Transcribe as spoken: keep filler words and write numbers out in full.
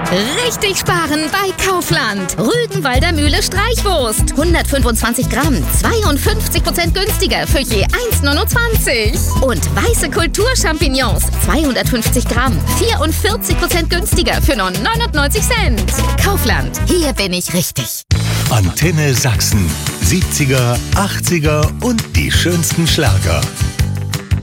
Richtig sparen bei Kaufland. Rügenwalder Mühle Streichwurst. hundertfünfundzwanzig Gramm, zweiundfünfzig Prozent günstiger für je eins neunundzwanzig. Und weiße Kulturchampignons, zweihundertfünfzig Gramm, vierundvierzig Prozent günstiger für nur neunundneunzig Cent. Kaufland, hier bin ich richtig. Antenne Sachsen. siebziger, achtziger und die schönsten Schlager.